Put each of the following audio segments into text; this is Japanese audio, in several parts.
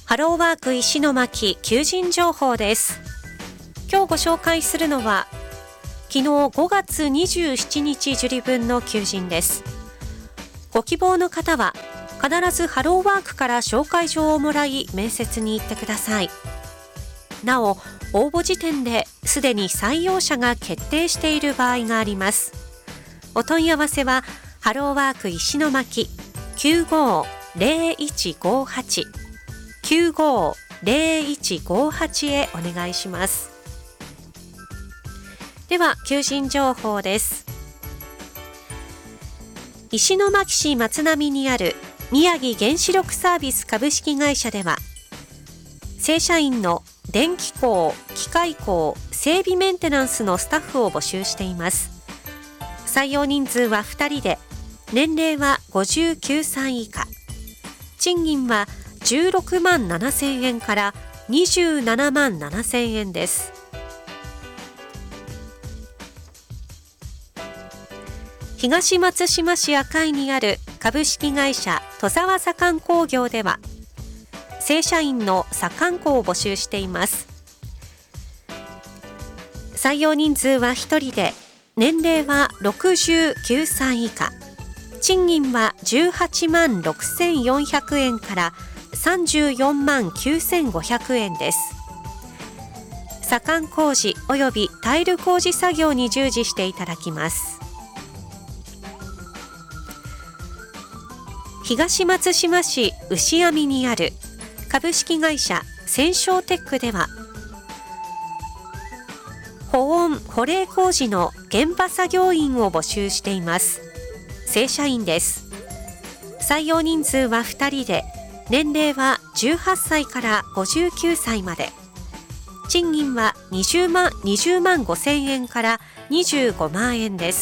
ハローワーク石巻求人情報です。今日ご紹介するのは昨日5月27日受理分の求人です。ご希望の方は必ずハローワークから紹介状をもらい面接に行ってください。なお、応募時点ですでに採用者が決定している場合があります。お問い合わせはハローワーク石巻 950158 950158へお願いします。では求人情報です。石巻市松並にある宮城原子力サービス株式会社では、正社員の電気工、機械工、整備メンテナンスのスタッフを募集しています。採用人数は2人で、年齢は59歳以下、賃金は16万7000円から27万7000円です。東松島市赤井にある株式会社戸沢左官工業では、正社員の左官工を募集しています。採用人数は1人で、年齢は69歳以下、賃金は18万6400円から34万9500円です。左官工事およびタイル工事作業に従事していただきます。東松島市牛網にある株式会社センショーテックでは、保温・保冷工事の現場作業員を募集しています。正社員です。採用人数は2人で、年齢は18歳から59歳まで、賃金は20万5000円から25万円です。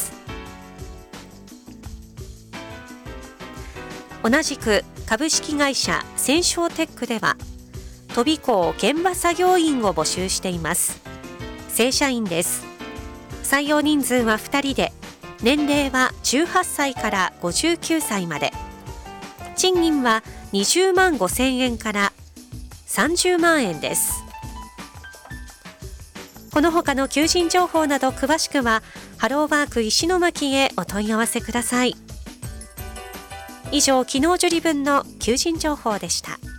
同じく株式会社センショーテックでは、飛び工現場作業員を募集しています。正社員です。採用人数は2人で、年齢は18歳から59歳まで、賃金は20万5000円から30万円です。この他の求人情報など詳しくはハローワーク石巻へお問い合わせください。以上、昨日受理分の求人情報でした。